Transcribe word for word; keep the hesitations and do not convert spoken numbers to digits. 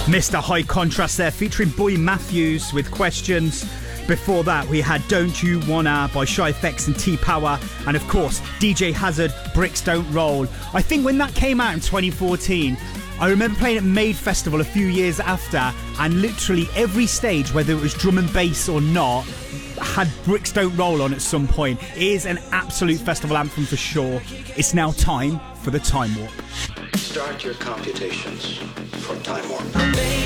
Mister High Contrast there, featuring Boy Matthews with Questions. Before that, we had Don't You Wanna by Shy F X and T-Power. And of course, D J Hazard, Bricks Don't Roll. I think when that came out in twenty fourteen, I remember playing at Made Festival a few years after, and literally every stage, whether it was drum and bass or not, had Bricks Don't Roll on at some point. It is an absolute festival anthem for sure. It's now time for the Time Warp. Start your computations for Time Warp.